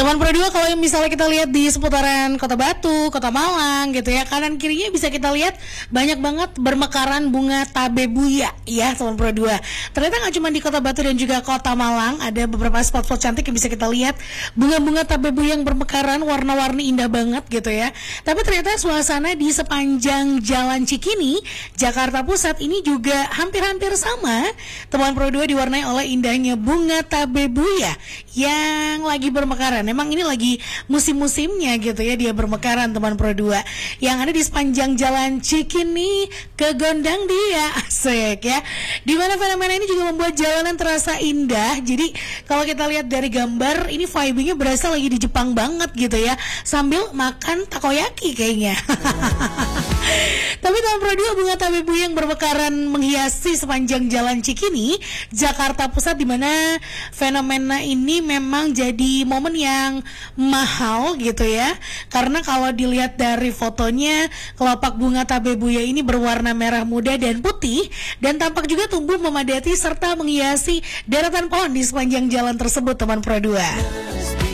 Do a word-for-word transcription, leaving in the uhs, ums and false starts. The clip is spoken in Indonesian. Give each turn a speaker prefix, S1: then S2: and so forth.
S1: Teman Pro dua, kalau misalnya kita lihat di seputaran Kota Batu, Kota Malang gitu ya, kanan kirinya bisa kita lihat banyak banget bermekaran bunga tabebuya ya teman Pro dua. Ternyata nggak cuma di Kota Batu dan juga Kota Malang, ada beberapa spot-spot cantik yang bisa kita lihat bunga-bunga tabebuya yang bermekaran, warna-warni indah banget gitu ya. Tapi ternyata suasana di sepanjang Jalan Cikini, Jakarta Pusat ini juga hampir-hampir sama teman Pro dua, diwarnai oleh indahnya bunga tabebuya yang lagi bermekaran. Memang ini lagi musim-musimnya gitu ya, dia bermekaran teman Pro dua. Yang ada di sepanjang Jalan Cikini ke Gondang Dia, asik ya. Dimana fenomena ini juga membuat jalanan terasa indah. Jadi kalau kita lihat dari gambar, ini vibingnya berasa lagi di Jepang banget gitu ya, sambil makan takoyaki kayaknya. Tapi teman Pro dua, bunga tabebuya yang bermekaran menghiasi sepanjang Jalan Cikini, Jakarta Pusat, dimana fenomena ini memang jadi momen yang mahal gitu ya. Karena kalau dilihat dari fotonya, kelopak bunga tabebuya ini berwarna merah muda dan putih, dan tampak juga tumbuh memadati serta menghiasi deretan pohon di sepanjang jalan tersebut teman Pro dua.